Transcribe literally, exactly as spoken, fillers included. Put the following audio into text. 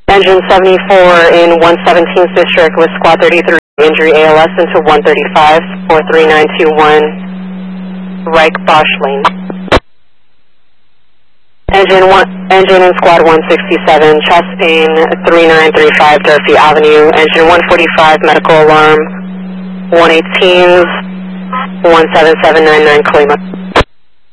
Engine seventy-four in one seventeenth District with Squad thirty-three, injury A L S into one thirty-five, four three nine two one, Reich Bosch Lane. Engine one, engine in Squad one sixty-seven, chest pain three nine three five Durfee Avenue, engine one forty-five, medical alarm, one eighteen, one seven seven nine nine Kalima.